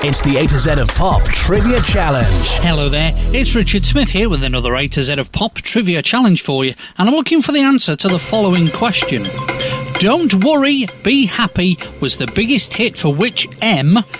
It's the A to Z of Pop Trivia Challenge. Hello there, it's Richard Smith here with another A to Z of Pop Trivia Challenge for you, and I'm looking for the answer to the following question. Don't Worry, Be Happy was the biggest hit for which M